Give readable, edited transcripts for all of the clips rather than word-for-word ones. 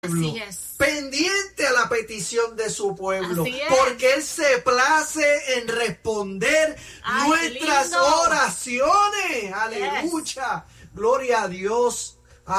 Así es. Pendiente a la petición de su pueblo, porque Él se place en responder nuestras oraciones. Aleluya. Gloria a Dios.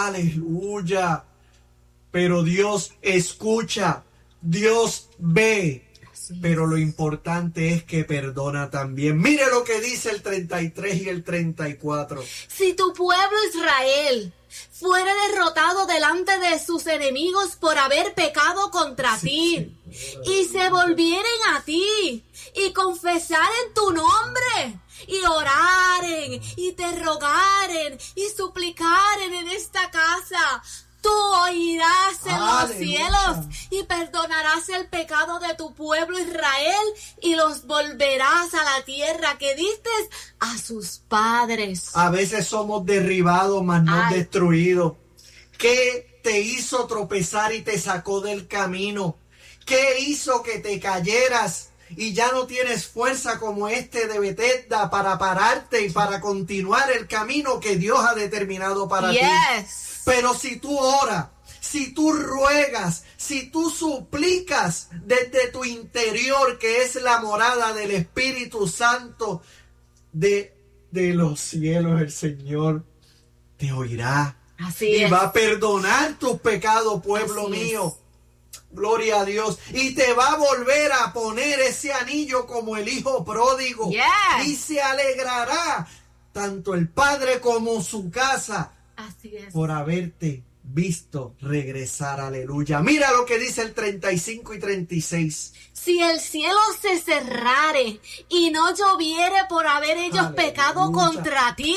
Aleluya. Pero Dios escucha, Dios ve. Pero lo importante es que perdona también. Mire lo que dice el 33 y el 34. Si tu pueblo Israel fuera derrotado delante de sus enemigos por haber pecado contra ti, y se volvieren a ti, y confesaren tu nombre, y oraren, y te rogaren, y suplicaren en esta casa, tú oirás en los cielos y perdonarás el pecado de tu pueblo Israel y los volverás a la tierra que diste a sus padres. A veces somos derribados, mas no destruidos. ¿Qué te hizo tropezar y te sacó del camino? ¿Qué hizo que te cayeras y ya no tienes fuerza como este de Betesda para pararte y para continuar el camino que Dios ha determinado para ti? Pero si tú oras, si tú ruegas, si tú suplicas desde tu interior, que es la morada del Espíritu Santo de los cielos, el Señor te oirá. Y va a perdonar tus pecados, pueblo mío. Gloria a Dios. Y te va a volver a poner ese anillo como el hijo pródigo. Y se alegrará tanto el padre como su casa. Por haberte visto regresar. Aleluya. Mira lo que dice el 35 y 36. Si el cielo se cerrare y no lloviere por haber ellos pecado contra ti,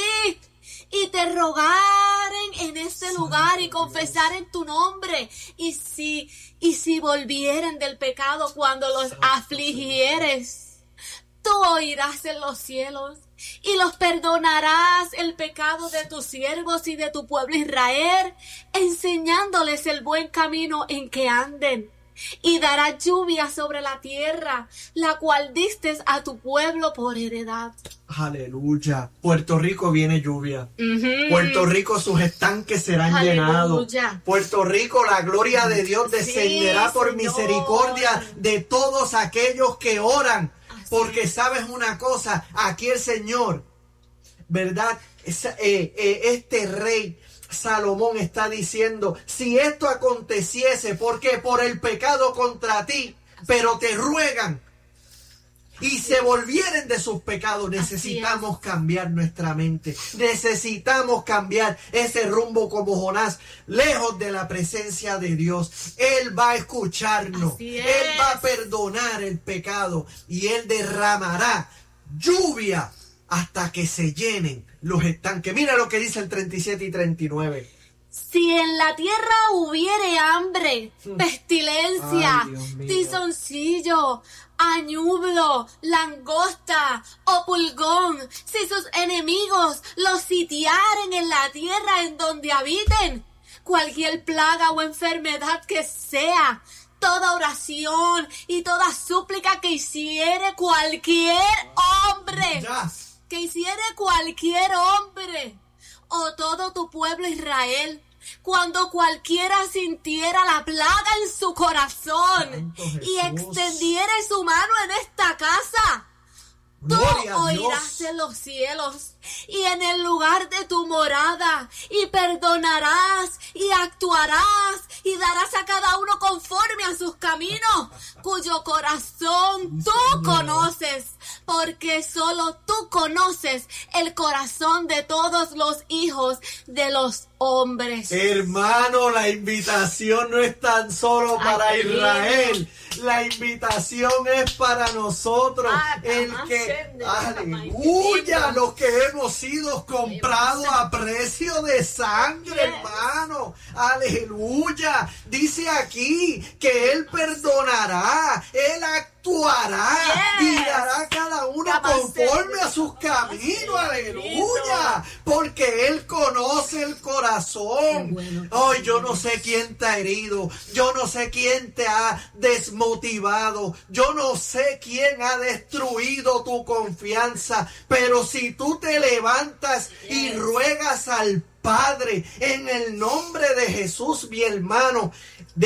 y te rogaren en este lugar y confesaren tu nombre, y si volvieren del pecado cuando los afligieres, tú oirás en los cielos y los perdonarás el pecado de tus siervos y de tu pueblo Israel, enseñándoles el buen camino en que anden. Y darás lluvia sobre la tierra, la cual diste a tu pueblo por heredad. Aleluya. Puerto Rico viene lluvia. Puerto Rico, sus estanques serán llenados. Puerto Rico, la gloria de Dios descenderá por misericordia de todos aquellos que oran. Porque sabes una cosa, aquí el Señor, ¿verdad? Este rey Salomón está diciendo, si esto aconteciese, porque por el pecado contra ti, pero te ruegan y se volvieren de sus pecados, necesitamos cambiar nuestra mente, necesitamos cambiar ese rumbo como Jonás, lejos de la presencia de Dios. Él va a escucharnos, Él va a perdonar el pecado y Él derramará lluvia hasta que se llenen los estanques. Mira lo que dice el 37 y 39. Si en la tierra hubiere hambre, pestilencia, tizoncillo, añublo, langosta o pulgón, si sus enemigos los sitiaren en la tierra en donde habiten, cualquier plaga o enfermedad que sea, toda oración y toda súplica que hiciere cualquier hombre, o todo tu pueblo Israel, cuando cualquiera sintiera la plaga en su corazón y extendiere su mano en esta casa, tú oirás en los cielos y en el lugar de tu morada, y perdonarás y actuarás y darás a cada uno conforme a sus caminos, cuyo corazón tú conoces, porque solo tú conoces el corazón de todos los hijos de los hombres. Hermano, la invitación no es tan solo para Israel. La invitación es para nosotros. Aleluya, los que hemos sido comprados a precio de sangre, hermano. Aleluya. Dice aquí que Él perdonará, Él actuará y dará a cada uno conforme a sus caminos. Aleluya. Porque Él conoce el corazón corazón. Hoy yo no sé quién te ha herido, yo no sé quién te ha desmotivado, yo no sé quién ha destruido tu confianza, pero si tú te levantas y ruegas al Padre en el nombre de Jesús, mi hermano,